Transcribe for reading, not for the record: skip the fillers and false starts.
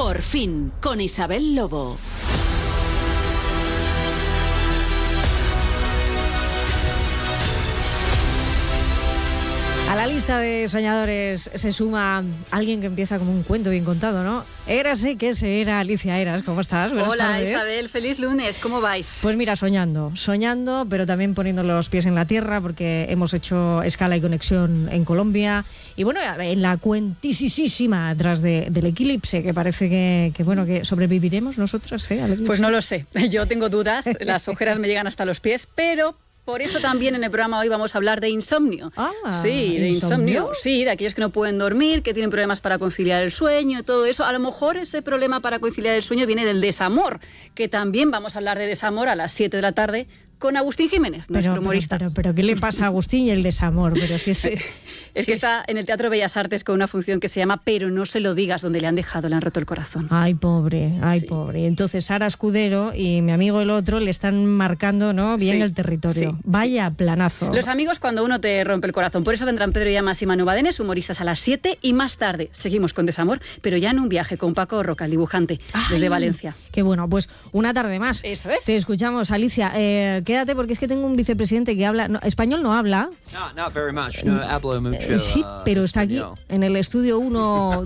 Por fin, con Isabel Lobo. A la lista de soñadores se suma alguien que empieza como un cuento bien contado, ¿no? Érase que se era Alicia Eras. ¿Cómo estás? Buenas tardes. Isabel, feliz lunes, ¿cómo vais? Pues mira, soñando, pero también poniendo los pies en la tierra porque hemos hecho escala y conexión en Colombia y bueno, en la cuentisísima atrás del eclipse, que parece que sobreviviremos nosotras, ¿eh? Al eclipse. Pues no lo sé, yo tengo dudas, las ojeras me llegan hasta los pies, pero... Por eso también en el programa hoy vamos a hablar de insomnio. Sí, de insomnio. Sí, de aquellos que no pueden dormir, que tienen problemas para conciliar el sueño, todo eso. A lo mejor ese problema para conciliar el sueño viene del desamor, que también vamos a hablar de desamor a las 7 de la tarde con Agustín Jiménez, nuestro humorista. Pero ¿qué le pasa a Agustín y el desamor? Pero si es, que está en el Teatro Bellas Artes con una función que se llama Pero no se lo digas, donde le han roto el corazón. Ay, pobre. Entonces Sara Escudero y mi amigo el otro le están marcando, ¿no? Bien el territorio. Vaya planazo. Los amigos cuando uno te rompe el corazón. Por eso vendrán Pedro Llamas y Manu Badenes, humoristas, a las 7 y más tarde seguimos con desamor, pero ya en un viaje con Paco Roca, el dibujante, desde Valencia. Qué bueno, pues una tarde más. Eso es. Te escuchamos, Alicia. Quédate porque es que tengo un vicepresidente que habla... español no habla. No, not very much. No hablo mucho. Sí, pero está aquí español. en el estudio 1